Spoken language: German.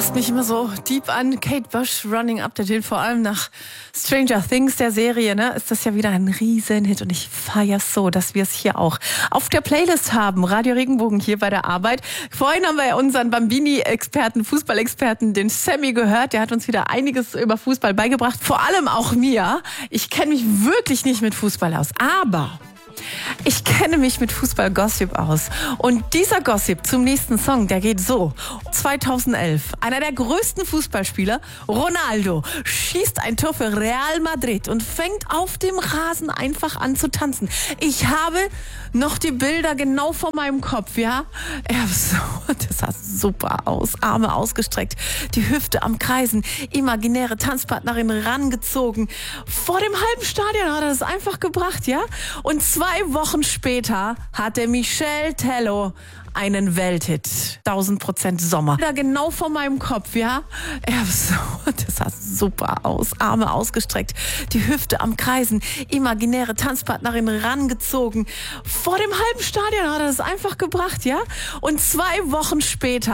fasst mich immer so deep an. Kate Bush, Running Up the Hill, vor allem nach Stranger Things, der Serie, ne, ist das ja wieder ein Riesenhit und ich feiere so, dass wir es hier auch auf der Playlist haben. Radio Regenbogen hier bei der Arbeit. Vorhin haben wir ja unseren Bambini-Experten, Fußballexperten, den Sammy gehört. Der hat uns wieder einiges über Fußball beigebracht, vor allem auch mir. Ich kenne mich wirklich nicht mit Fußball aus, aber ich kenne mich mit Fußball-Gossip aus. Und dieser Gossip zum nächsten Song, der geht so. 2011, einer der größten Fußballspieler, Ronaldo, schießt ein Tor für Real Madrid und fängt auf dem Rasen einfach an zu tanzen. Ich habe noch die Bilder genau vor meinem Kopf, ja. Das sah super aus. Arme ausgestreckt, die Hüfte am Kreisen, imaginäre Tanzpartnerin rangezogen. Vor dem halben Stadion hat er das einfach gebracht, ja. Und 2 Wochen später hatte Michel Tello einen Welthit. 1000% Sommer. Da genau vor meinem Kopf, ja. Das sah super aus. Arme ausgestreckt, die Hüfte am Kreisen, imaginäre Tanzpartnerin rangezogen. Vor dem halben Stadion hat er das einfach gebracht, ja. Und 2 Wochen später